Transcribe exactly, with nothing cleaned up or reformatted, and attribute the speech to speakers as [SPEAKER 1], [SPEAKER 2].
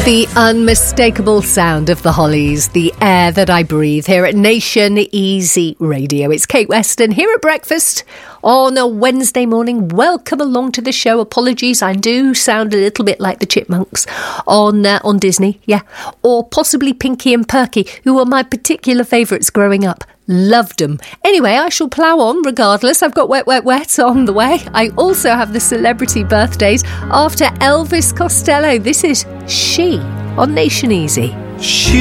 [SPEAKER 1] The unmistakable sound of the Hollies, the air that I breathe here at Nation Easy Radio. It's Kate Weston here at breakfast on a Wednesday morning. Welcome along to the show. Apologies, I do sound a little bit like the Chipmunks on uh, on Disney, yeah, or possibly Pinky and Perky, who were my particular favourites growing up. Loved them. Anyway, I shall plough on regardless. I've got Wet, Wet, Wet on the way. I also have the celebrity birthdays after Elvis Costello. This is She on Nation Easy.
[SPEAKER 2] She